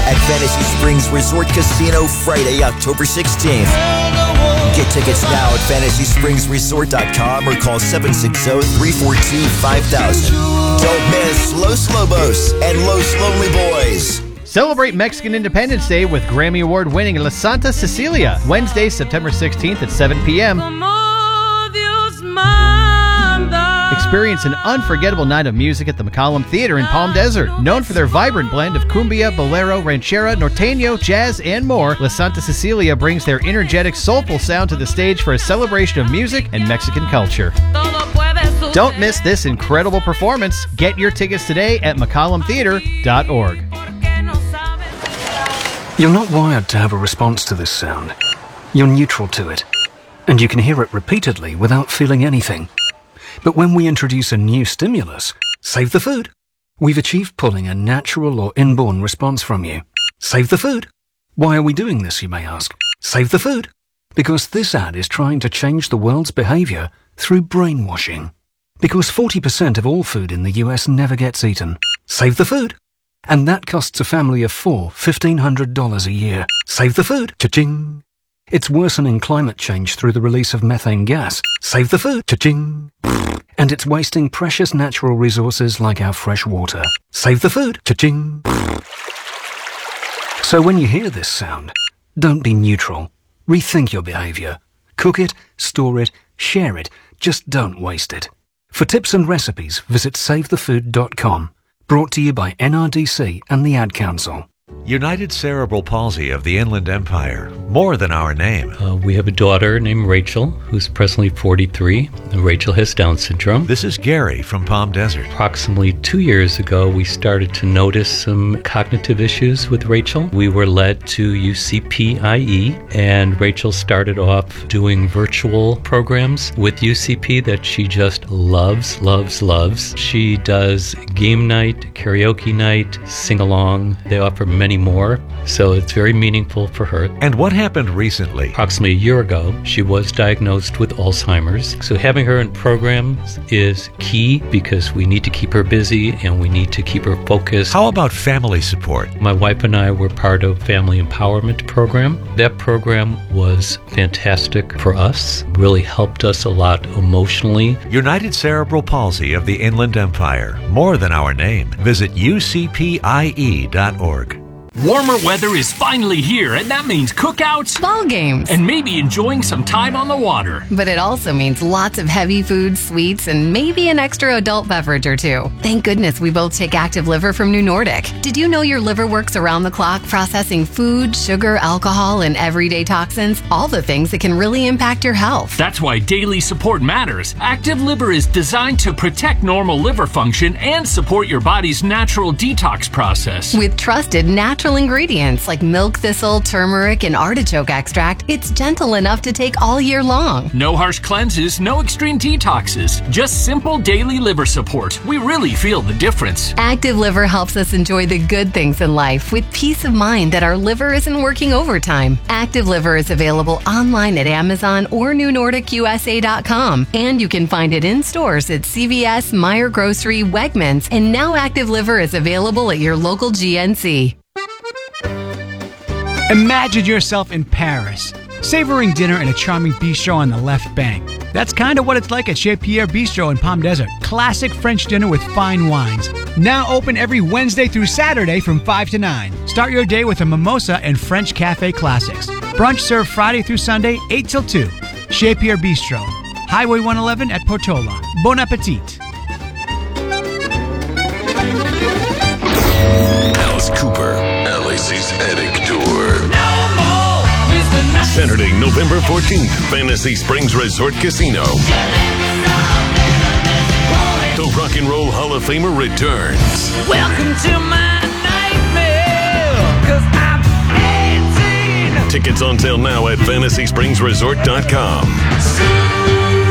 at Fantasy Springs Resort Casino Friday, October 16th. Get tickets now at FantasySpringsResort.com or call 760-342-5000. Don't miss Los Lobos and Los Lonely Boys. Celebrate Mexican Independence Day with Grammy Award-winning La Santa Cecilia, Wednesday, September 16th at 7 p.m. Experience an unforgettable night of music at the McCollum Theater in Palm Desert. Known for their vibrant blend of cumbia, bolero, ranchera, norteño, jazz, and more, La Santa Cecilia brings their energetic, soulful sound to the stage for a celebration of music and Mexican culture. Don't miss this incredible performance. Get your tickets today at McCollumTheater.org. You're not wired to have a response to this sound. You're neutral to it, and you can hear it repeatedly without feeling anything. But when we introduce a new stimulus, save the food, we've achieved pulling a natural or inborn response from you. Save the food. Why are we doing this, you may ask? Save the food. Because this ad is trying to change the world's behavior through brainwashing. Because 40% of all food in the US never gets eaten. Save the food. And that costs a family of four $1,500 a year. Save the food. Cha-ching. It's worsening climate change through the release of methane gas. Save the food. Cha-ching. And it's wasting precious natural resources like our fresh water. Save the food. Cha-ching. So when you hear this sound, don't be neutral. Rethink your behavior. Cook it, store it, share it. Just don't waste it. For tips and recipes, visit SaveTheFood.com. Brought to you by NRDC and the Ad Council. United Cerebral Palsy of the Inland Empire. More than our name. We have a daughter named Rachel, who's presently 43. Rachel has Down syndrome. This is Gary from Palm Desert. Approximately 2 years ago, we started to notice some cognitive issues with Rachel. We were led to UCPIE, and Rachel started off doing virtual programs with UCP that she just loves, loves, loves. She does game night, karaoke night, sing-along. They offer many more, so it's very meaningful for her. And what happened recently? Approximately a year ago, she was diagnosed with Alzheimer's. So having her in programs is key because we need to keep her busy and we need to keep her focused. How about family support? My wife and I were part of Family Empowerment Program. That program was fantastic for us, really helped us a lot emotionally. United Cerebral Palsy of the Inland Empire. More than our name. Visit UCPIE.org. Warmer weather is finally here, and that means cookouts, ball games, and maybe enjoying some time on the water. But it also means lots of heavy food, sweets, and maybe an extra adult beverage or two. Thank goodness we both take Active Liver from New Nordic. Did you know your liver works around the clock processing food, sugar, alcohol, and everyday toxins? All the things that can really impact your health. That's why daily support matters. Active Liver is designed to protect normal liver function and support your body's natural detox process. With trusted natural ingredients like milk thistle, turmeric, and artichoke extract, it's gentle enough to take all year long. No harsh cleanses, no extreme detoxes, just simple daily liver support. We really feel the difference. Active Liver helps us enjoy the good things in life with peace of mind that our liver isn't working overtime. Active Liver is available online at Amazon or NewNordicUSA.com, and you can find it in stores at CVS, Meijer Grocery, Wegmans, and now Active Liver is available at your local GNC. Imagine yourself in Paris, savoring dinner in a charming bistro on the left bank. That's kind of what it's like at Chez Pierre Bistro in Palm Desert. Classic French dinner with fine wines. Now open every Wednesday through Saturday from 5 to 9. Start your day with a mimosa and French cafe classics. Brunch served Friday through Sunday, 8 till 2. Chez Pierre Bistro, Highway 111 at Portola. Bon appetit. Alice Cooper, LAC's Attic Tour. Saturday, November 14th, Fantasy Springs Resort Casino. The Rock and Roll Hall of Famer returns. Welcome to my nightmare, 'cause I'm 18. Tickets on sale now at FantasySpringsResort.com.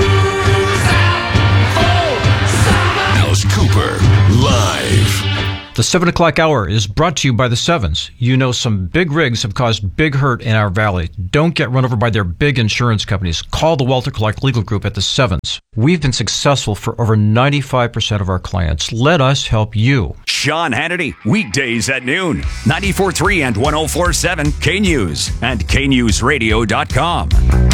Alice Cooper, live. The 7 o'clock hour is brought to you by the Sevens. You know some big rigs have caused big hurt in our valley. Don't get run over by their big insurance companies. Call the Walter Clark Legal Group at the Sevens. We've been successful for over 95% of our clients. Let us help you. Sean Hannity, weekdays at noon. 94.3 and 104.7 K-News and KNewsRadio.com.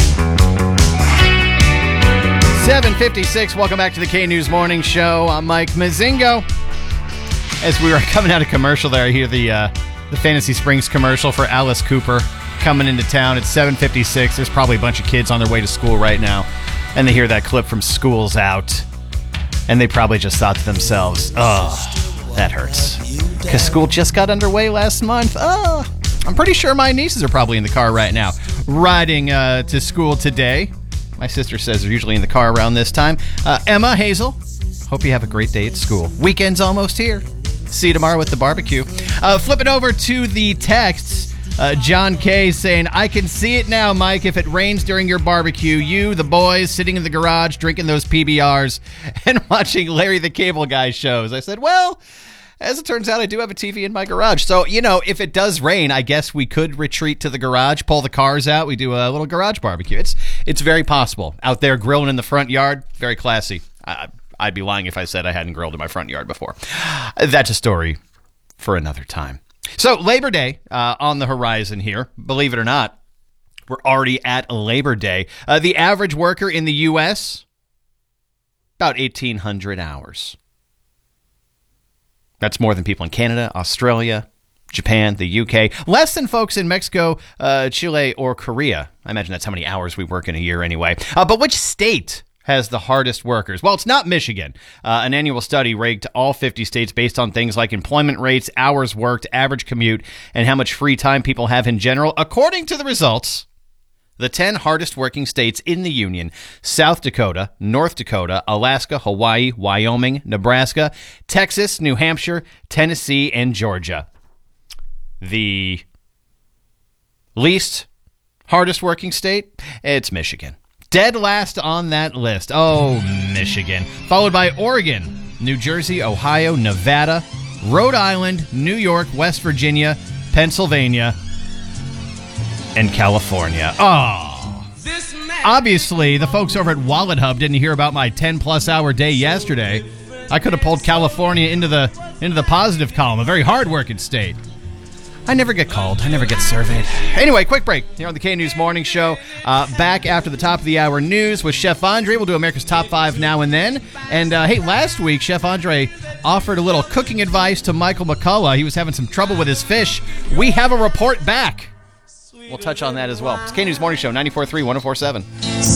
7:56. Welcome back to the K-News Morning Show. I'm Mike Mazingo. As we were coming out of commercial there, I hear the Fantasy Springs commercial for Alice Cooper coming into town. It's 7:56. There's probably a bunch of kids on their way to school right now, and they hear that clip from School's Out, and they probably just thought to themselves, oh, that hurts. Because school just got underway last month. Oh, I'm pretty sure my nieces are probably in the car right now, riding to school today. My sister says they're usually in the car around this time. Emma, Hazel, hope you have a great day at school. Weekend's almost here. See you tomorrow with the barbecue. Flipping over to the texts, John K. saying, I can see it now, Mike, if it rains during your barbecue. You, the boys, sitting in the garage, drinking those PBRs and watching Larry the Cable Guy shows. I said, well, as it turns out, I do have a TV in my garage. So, if it does rain, I guess we could retreat to the garage, pull the cars out. We do a little garage barbecue. It's very possible. Out there grilling in the front yard, very classy. I'd be lying if I said I hadn't grilled in my front yard before. That's a story for another time. So Labor Day on the horizon here. Believe it or not, we're already at Labor Day. The average worker in the U.S., about 1,800 hours. That's more than people in Canada, Australia, Japan, the UK. Less than folks in Mexico, Chile, or Korea. I imagine that's how many hours we work in a year anyway. But which state has the hardest workers? Well, it's not Michigan. An annual study ranked all 50 states based on things like employment rates, hours worked, average commute, and how much free time people have in general. According to the results, the 10 hardest working states in the Union: South Dakota, North Dakota, Alaska, Hawaii, Wyoming, Nebraska, Texas, New Hampshire, Tennessee, and Georgia. The least hardest working state, it's Michigan. Dead last on that list. Oh, Michigan. Followed by Oregon, New Jersey, Ohio, Nevada, Rhode Island, New York, West Virginia, Pennsylvania, and California. Oh. Obviously, the folks over at Wallet Hub didn't hear about my 10-plus hour day yesterday. I could have pulled California into the positive column, a very hard-working state. I never get called. I never get surveyed. Anyway, quick break here on the K-News Morning Show. Back after the top of the hour news with Chef Andre. We'll do America's Top 5 now and then. And, hey, last week, Chef Andre offered a little cooking advice to Michael McCullough. He was having some trouble with his fish. We have a report back. We'll touch on that as well. It's K-News Morning Show, 94.3, 104.7.